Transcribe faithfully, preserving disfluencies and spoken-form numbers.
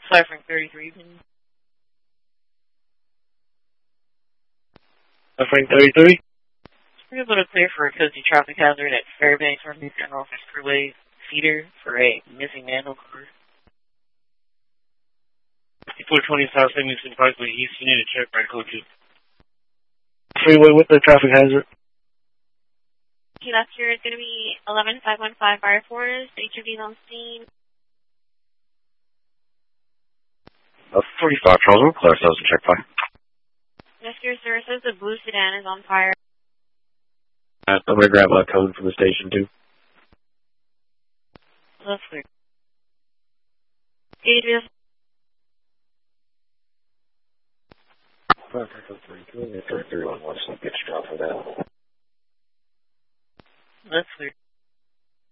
Fly Frank thirty-three, please. Fly Frank thirty-three? We're able to clear for a cozy traffic hazard at Fairbanks Northeast General Freeway feeder for a missing manhole cover. fifty-four twenty South Livingston Parkway East, you need to check by code two. Freeway with the traffic hazard. Okay, that's here. It's going to be eleven five one five Fire Force. H O Ds on scene. Uh, forty-five Charles, clear ourselves and check fire. Rescue services, the blue sedan is on fire. Uh, I'm going to grab a code from the station, too. That's clear. Adrian. three three one one, so get you dropped for that. That's clear.